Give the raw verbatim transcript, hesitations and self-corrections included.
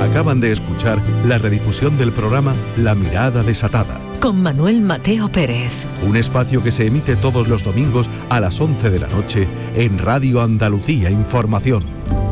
Acaban de escuchar la redifusión del programa La Mirada Desatada, con Manuel Mateo Pérez. Un espacio que se emite todos los domingos a las once de la noche en Radio Andalucía Información.